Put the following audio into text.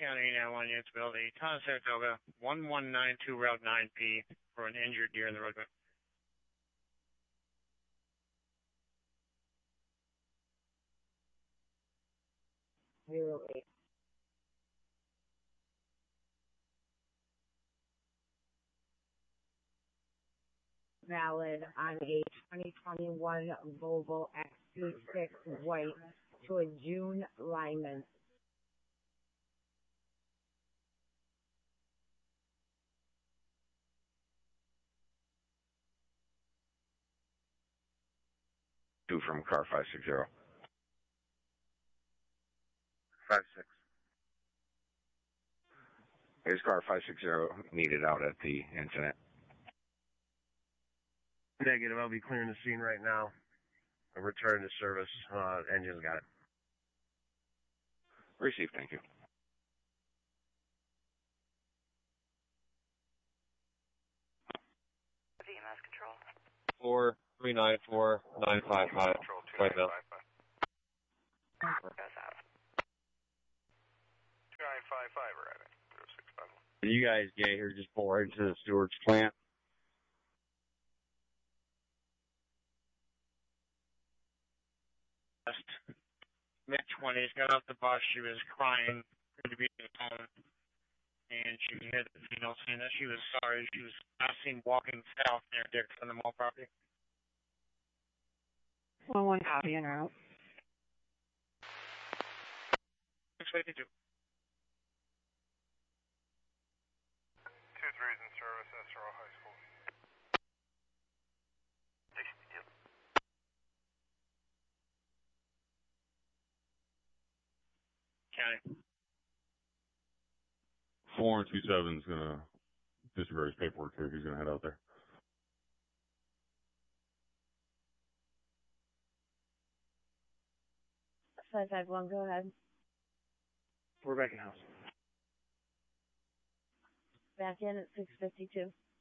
County now on units build a Town of Saratoga 1192 Route 9P for an injured deer in the roadway. Zero 8. Valid on a 2021 Volvo XC6 white to a June Lyman. Two from car 560. 56. Here's car 560 needed out at the incident. Negative. I'll be clearing the scene right now. A return to service. Engine's got it. Received. Thank you. VMS control. 4394955. Right now. Goes out. 2955 arriving. 0651. You guys get here, just pull right into the Stewart's plant. Mid-20s, got off the bus. She was crying, going to be at home, and she hit the female saying that she was sorry. She was last seen walking south near Dixon, the mall property. 1-1 copy en route. 652. 2-3's in service, SRO High School. 62. County. 427 is going to disregard his paperwork here. He's going to head out there. Five 551, go ahead. We're back in house. Back in at 652.